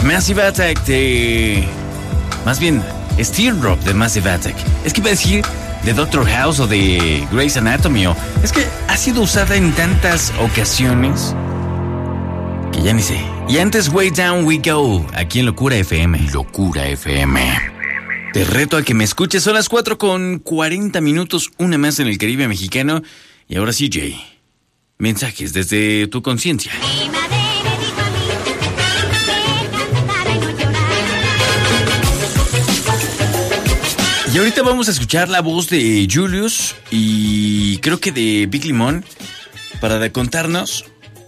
Massive Attack de... Más bien, Steel Rock de Massive Attack. Es que iba a decir de Doctor House o de Grey's Anatomy. Es que ha sido usada en tantas ocasiones que ya ni sé. Y antes, Way Down We Go, aquí en Locura FM. Locura FM. Te reto a que me escuches. Son las 4:40, una más en el Caribe mexicano. Y ahora sí, Jay. Mensajes desde tu conciencia. Y ahorita vamos a escuchar la voz de Julius y creo que de Big Limón para contarnos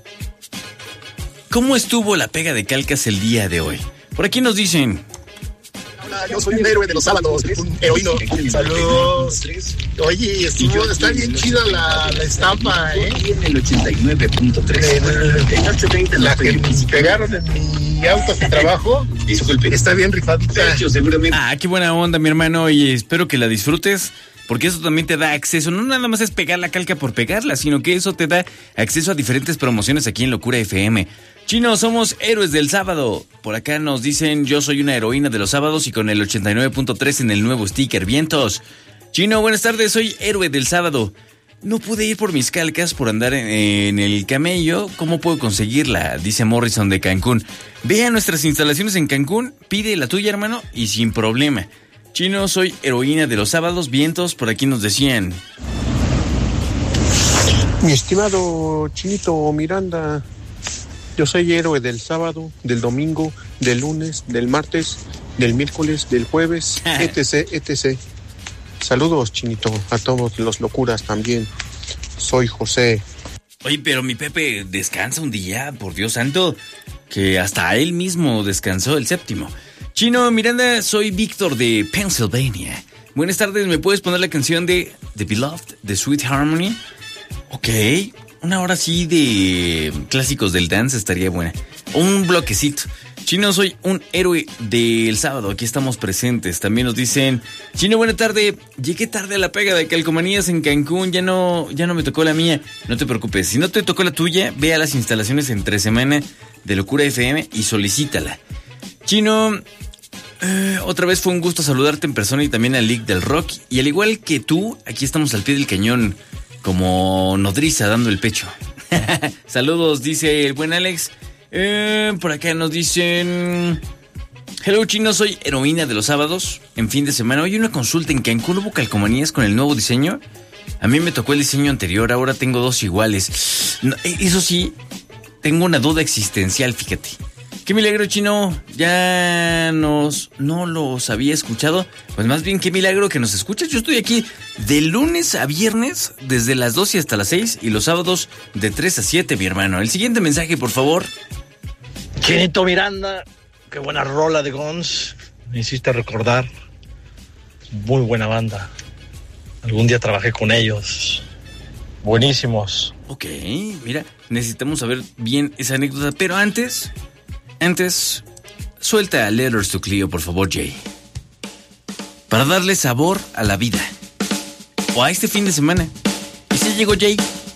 cómo estuvo la pega de calcas el día de hoy. Por aquí nos dicen... Hola, yo soy un héroe de los sábados, un heroíno. Saludos. Oye, está bien chida la estampa, En el 89.3. La que pegaron en mi auto de trabajo. Disculpe. Está bien rifadita. Seguramente. Ah, qué buena onda, mi hermano, y espero que la disfrutes, porque eso también te da acceso, no nada más es pegar la calca por pegarla, sino que eso te da acceso a diferentes promociones aquí en Locura FM. Chino, somos héroes del sábado. Por acá nos dicen, yo soy una heroína de los sábados y con el 89.3 en el nuevo sticker. Vientos. Chino, buenas tardes, soy héroe del sábado. No pude ir por mis calcas por andar en el camello. ¿Cómo puedo conseguirla? Dice Morrison de Cancún. Ve a nuestras instalaciones en Cancún, pide la tuya, hermano, y sin problema. Chino, soy heroína de los sábados. Vientos, por aquí nos decían. Mi estimado Chinito Miranda, yo soy héroe del sábado, del domingo, del lunes, del martes, del miércoles, del jueves, etc, etc. Saludos, Chinito, a todos los locuras también. Soy José. Oye, pero mi Pepe descansa un día, por Dios santo, que hasta él mismo descansó el séptimo. Chino Miranda, soy Víctor de Pennsylvania. Buenas tardes, ¿me puedes poner la canción de The Beloved, de Sweet Harmony? Ok, una hora así de clásicos del dance estaría buena. Un bloquecito. Chino, soy un héroe del sábado, aquí estamos presentes. También nos dicen, Chino, buena tarde, llegué tarde a la pega de calcomanías en Cancún, ya no me tocó la mía. No te preocupes, si no te tocó la tuya, ve a las instalaciones entre semana de Locura FM y solicítala. Chino, otra vez fue un gusto saludarte en persona y también al League del Rock. Y al igual que tú, aquí estamos al pie del cañón, como nodriza dando el pecho. Saludos, dice el buen Alex. Por acá nos dicen, hello Chino, soy heroína de los sábados en fin de semana. Hoy una consulta en Cancún, ¿hubo calcomanías con el nuevo diseño? A mí me tocó el diseño anterior, ahora tengo dos iguales. No, eso sí, tengo una duda existencial, fíjate. Qué milagro, Chino, ya no los había escuchado. Pues más bien, qué milagro que nos escuchas. Yo estoy aquí de lunes a viernes, desde las 12 hasta las 6, y los sábados de 3 a 7, mi hermano. El siguiente mensaje, por favor. Chinito Miranda, qué buena rola de Guns. Me hiciste recordar. Muy buena banda. Algún día trabajé con ellos. Buenísimos. Ok, mira, necesitamos saber bien esa anécdota, pero antes, suelta Letters to Cleo, por favor, Jay. Para darle sabor a la vida. O a este fin de semana. ¿Y si llegó Jay?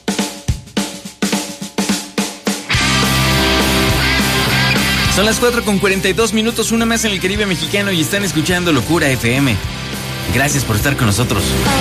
Son las 4:42, una más en el Caribe mexicano y están escuchando Locura FM. Gracias por estar con nosotros.